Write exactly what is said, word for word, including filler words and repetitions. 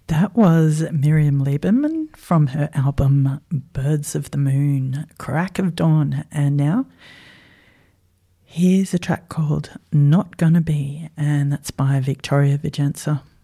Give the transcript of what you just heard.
That was Miriam Lieberman from her album Birds of the Moon, Crack of Dawn. And now here's a track called Not Gonna Be, and that's by Victoria Vigenza.